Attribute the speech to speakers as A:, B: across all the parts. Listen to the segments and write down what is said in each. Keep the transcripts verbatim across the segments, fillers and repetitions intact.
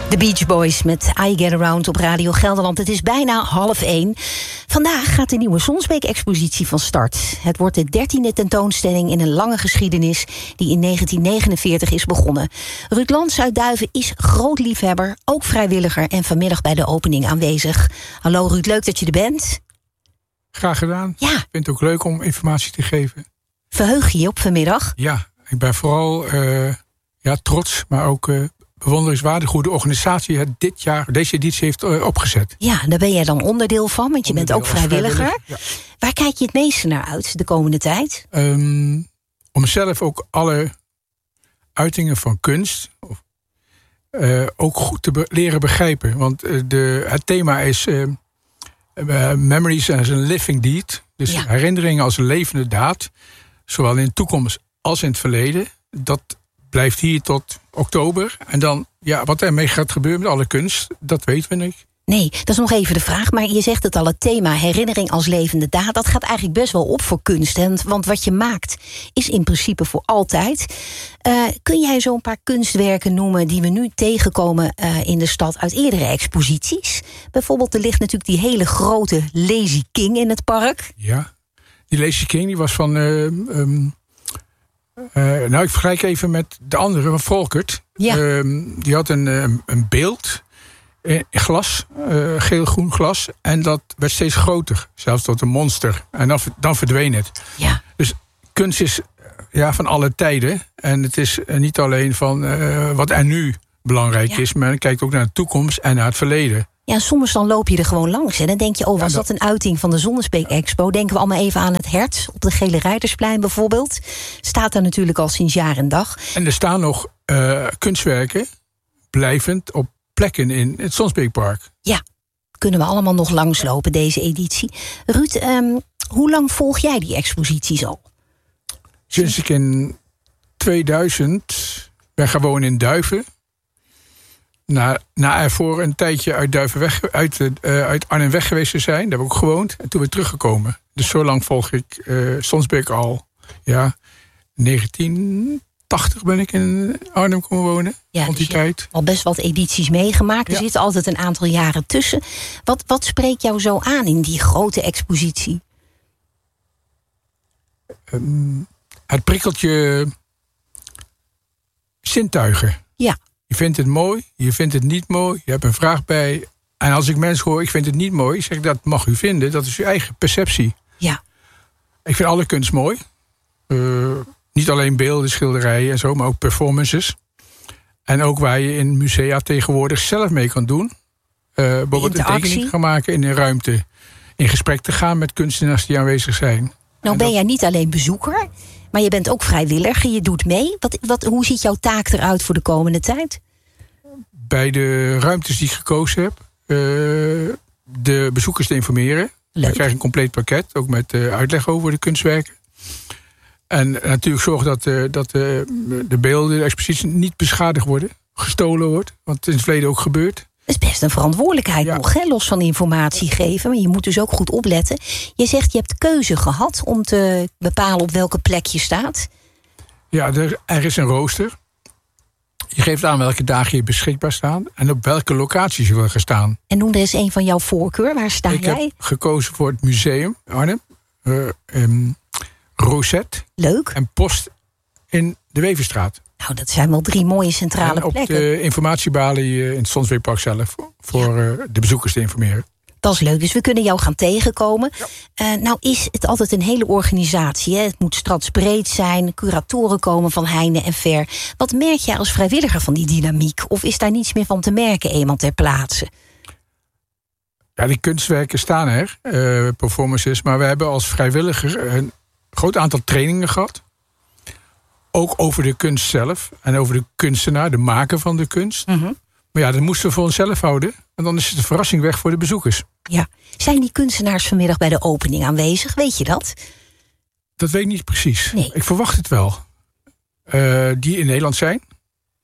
A: The Beach Boys met I Get Around op Radio Gelderland. Het is bijna half één. Vandaag gaat de nieuwe Sonsbeek-expositie van start. Het wordt de dertiende tentoonstelling in een lange geschiedenis die in negentien negenenveertig is begonnen. Ruud Lans uit Duiven is groot liefhebber, ook vrijwilliger en vanmiddag bij de opening aanwezig. Hallo Ruud, leuk dat je er bent.
B: Graag gedaan.
A: Ja.
B: Ik vind het ook leuk om informatie te geven.
A: Verheug je je op vanmiddag?
B: Ja, ik ben vooral uh, ja, trots, maar ook uh, bewonderingswaardig hoe de organisatie het dit jaar, deze editie heeft uh, opgezet.
A: Ja, daar ben jij dan onderdeel van, want je onderdeel bent ook vrijwilliger. vrijwilliger ja. Waar kijk je het meeste naar uit de komende tijd?
B: Um, om zelf ook alle uitingen van kunst uh, ook goed te be- leren begrijpen. Want uh, de, het thema is uh, uh, Memories as a Living Deed. Dus ja. herinneringen als een levende daad. Zowel in de toekomst als in het verleden. Dat blijft hier tot oktober. En dan, ja, wat ermee gaat gebeuren met alle kunst, dat weten we niet.
A: Nee, dat is nog even de vraag. Maar je zegt het al, het thema herinnering als levende daad, dat gaat eigenlijk best wel op voor kunst. Hè? Want wat je maakt is in principe voor altijd. Uh, kun jij zo een paar kunstwerken noemen die we nu tegenkomen uh, in de stad uit eerdere exposities? Bijvoorbeeld, er ligt natuurlijk die hele grote Lazy King in het park.
B: Ja, die Lazy King die was van Uh, um, uh, nou, ik vergelijk even met de andere, van Volkert.
A: Ja.
B: Uh, die had een, een, een beeld in glas, uh, geel-groen glas. En dat werd steeds groter, zelfs tot een monster. En dan, dan verdween het.
A: Ja.
B: Dus kunst is ja, van alle tijden. En het is niet alleen van uh, wat er nu belangrijk ja. is, maar je kijkt ook naar de toekomst en naar het verleden.
A: Ja, soms dan loop je er gewoon langs. En dan denk je, oh, was
B: ja, dat...
A: dat een uiting van de Zonnesbeek-expo? Denken we allemaal even aan het Hert, op de Gele Ruitersplein bijvoorbeeld. Staat daar natuurlijk al sinds jaar en dag.
B: En er staan nog uh, kunstwerken, blijvend, op plekken in het Sonsbeekpark.
A: Ja, kunnen we allemaal nog langslopen, deze editie. Ruud, um, hoe lang volg jij die exposities al?
B: Sinds ik in tweeduizend ben gaan wonen in Duiven. Na, na ervoor een tijdje uit, Duiven weg, uit, uh, uit Arnhem weg geweest te zijn. Daar heb ik ook gewoond. En toen weer teruggekomen. Dus zo lang volg ik uh, Sonsbeek al. Ja, negentien tachtig ben ik in Arnhem komen wonen.
A: Ja,
B: rond die
A: dus
B: tijd.
A: Al best wat edities meegemaakt. Er
B: ja.
A: zitten altijd een aantal jaren tussen. Wat, wat spreekt jou zo aan in die grote expositie?
B: Um, het prikkelt je zintuigen.
A: Ja.
B: Je vindt het mooi, je vindt het niet mooi, je hebt een vraag bij. En als ik mensen hoor, ik vind het niet mooi, zeg ik, dat mag u vinden. Dat is uw eigen perceptie.
A: Ja.
B: Ik vind alle kunst mooi. Uh, niet alleen beelden, schilderijen en zo, maar ook performances. En ook waar je in musea tegenwoordig zelf mee kan doen. Uh, bijvoorbeeld een tekening gaan maken in een ruimte. In gesprek te gaan met kunstenaars die aanwezig zijn.
A: Nou
B: en
A: ben
B: dat...
A: jij niet alleen bezoeker, maar je bent ook vrijwilliger. Je doet mee. Wat, wat, hoe ziet jouw taak eruit voor de komende tijd?
B: Bij de ruimtes die ik gekozen heb, uh, de bezoekers te informeren.
A: Leuk.
B: Dan krijg je een compleet pakket, ook met uh, uitleg over de kunstwerken. En natuurlijk zorgen dat, uh, dat uh, de beelden, de exposities niet beschadigd worden, gestolen wordt. Want het is in het verleden ook gebeurd.
A: Dat is best een verantwoordelijkheid ja. nog, hè? Los van informatie geven. Maar je moet dus ook goed opletten. Je zegt, je hebt keuze gehad om te bepalen op welke plek je staat.
B: Ja, er, er is een rooster. Je geeft aan welke dagen je beschikbaar staan en op welke locaties je wil gaan staan.
A: En noem er eens een van jouw voorkeur. Waar sta
B: ik
A: jij?
B: Ik heb gekozen voor het museum Arnhem, uh, um, Rosette.
A: Leuk.
B: En Post in de Weverstraat.
A: Nou, dat zijn wel drie mooie centrale
B: en op
A: plekken.
B: Op de informatiebalie in het Sonsbeekpark zelf voor ja. uh, de bezoekers te informeren.
A: Dat is leuk, dus we kunnen jou gaan tegenkomen. Ja. Uh, nou is het altijd een hele organisatie. Hè? Het moet stadsbreed zijn, curatoren komen van heinde en ver. Wat merk jij als vrijwilliger van die dynamiek? Of is daar niets meer van te merken eenmaal ter plaatse?
B: Ja, die kunstwerken staan er, uh, performances. Maar we hebben als vrijwilliger een groot aantal trainingen gehad. Ook over de kunst zelf en over de kunstenaar, de maker van de kunst.
A: Mm-hmm.
B: Maar ja, dat moesten we voor onszelf houden. En dan is het een verrassing weg voor de bezoekers.
A: Ja. Zijn die kunstenaars vanmiddag bij de opening aanwezig? Weet je dat?
B: Dat weet ik niet precies.
A: Nee.
B: Ik verwacht het wel. Uh, die in Nederland zijn.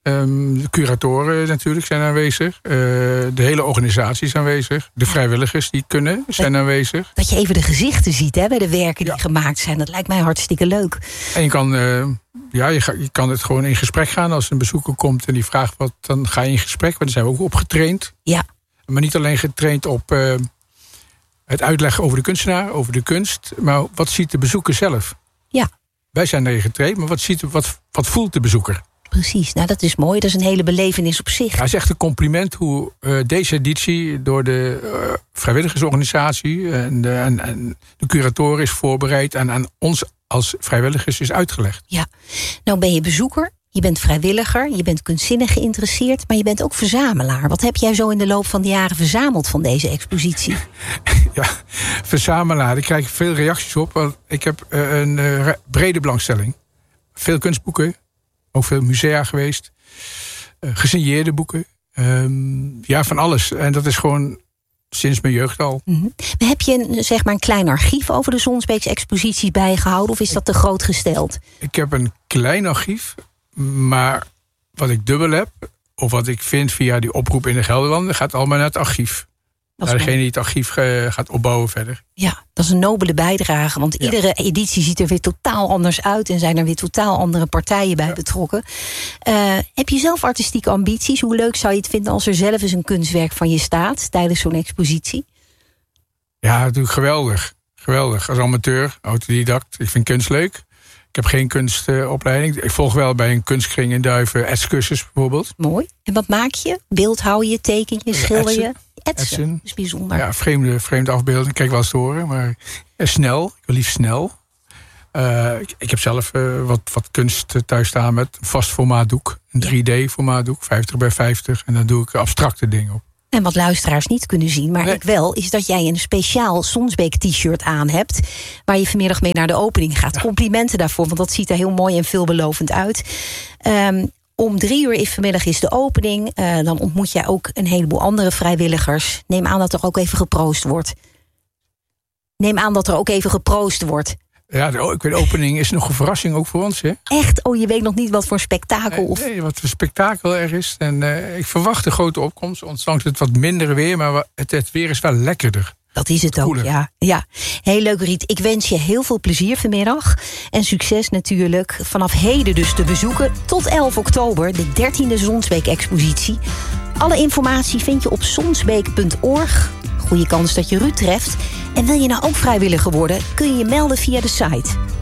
B: Um, de curatoren natuurlijk zijn aanwezig. Uh, de hele organisatie is aanwezig. De vrijwilligers die kunnen zijn dat, aanwezig.
A: Dat je even de gezichten ziet hè, bij de werken die ja. gemaakt zijn. Dat lijkt mij hartstikke leuk.
B: En je kan, uh, ja, je, ga, je kan het gewoon in gesprek gaan. Als een bezoeker komt en die vraagt wat, dan ga je in gesprek. Want daar zijn we ook op getraind.
A: Ja.
B: Maar niet alleen getraind op uh, het uitleggen over de kunstenaar, over de kunst. Maar wat ziet de bezoeker zelf?
A: Ja.
B: Wij zijn erin getraind, maar wat, ziet, wat, wat voelt de bezoeker?
A: Precies, nou dat is mooi. Dat is een hele belevenis op zich.
B: Ja, het is echt een compliment hoe uh, deze editie door de uh, vrijwilligersorganisatie en de, en, en de curatoren is voorbereid en aan ons als vrijwilligers is uitgelegd.
A: Ja, nou ben je bezoeker, je bent vrijwilliger, je bent kunstzinnig geïnteresseerd, maar je bent ook verzamelaar. Wat heb jij zo in de loop van de jaren verzameld van deze expositie?
B: Ja, verzamelaar, ik krijg veel reacties op. Want ik heb uh, een uh, brede belangstelling. Veel kunstboeken. Ook veel musea geweest. Uh, gesigneerde boeken. Um, ja, van alles. En dat is gewoon sinds mijn jeugd al.
A: Mm-hmm. Maar heb je een, zeg maar een klein archief over de Sonsbeek-exposities bijgehouden? Of is dat te groot gesteld?
B: Ik heb een klein archief. Maar wat ik dubbel heb, of wat ik vind via die oproep in de Gelderlanden, gaat allemaal naar het archief. Naar degene die het archief uh, gaat opbouwen verder.
A: Ja, dat is een nobele bijdrage. Want
B: ja.
A: iedere editie ziet er weer totaal anders uit. En zijn er weer totaal andere partijen bij ja. betrokken. Uh, heb je zelf artistieke ambities? Hoe leuk zou je het vinden als er zelf eens een kunstwerk van je staat tijdens zo'n expositie?
B: Ja, natuurlijk geweldig. Geweldig. Als amateur, autodidact. Ik vind kunst leuk. Ik heb geen kunstopleiding. Uh, ik volg wel bij een kunstkring in Duiven etscursus bijvoorbeeld.
A: Mooi. En wat maak je? Beeldhouw je, teken je, schilder je? Etsen.
B: Etsen.
A: Dat is bijzonder.
B: Ja, vreemde, vreemde afbeelding. Kijk wel eens te horen. Maar uh, snel. Ik wil liefst snel. Uh, ik, ik heb zelf uh, wat, wat kunst thuis staan met een vast formaatdoek. Een drie D formaatdoek. vijftig bij vijftig. En dan doe ik abstracte dingen op.
A: En wat luisteraars niet kunnen zien, maar nee. ik wel, is dat jij een speciaal Sonsbeek t-shirt aan hebt. Waar je vanmiddag mee naar de opening gaat. Ja. Complimenten daarvoor, want dat ziet er heel mooi en veelbelovend uit. Um, om drie uur is vanmiddag is de opening. Uh, dan ontmoet jij ook een heleboel andere vrijwilligers. Neem aan dat er ook even geproost wordt. Neem aan dat er ook even geproost wordt.
B: Ja, de, ik weet, de opening is nog een verrassing ook voor ons. Hè?
A: Echt? Oh, je weet nog niet wat voor spektakel?
B: Nee,
A: of...
B: nee wat voor spektakel er is. En uh, ik verwacht een grote opkomst. Ondanks het wat minder weer, maar het, het weer is wel lekkerder.
A: Dat is het ook, ja. ja. Heel leuk, Riet. Ik wens je heel veel plezier vanmiddag. En succes natuurlijk. Vanaf heden dus te bezoeken. Tot elf oktober, de dertiende Sonsbeek-expositie. Alle informatie vind je op sonsbeek punt org. Goeie kans dat je Ruud treft. En wil je nou ook vrijwilliger worden, kun je je melden via de site.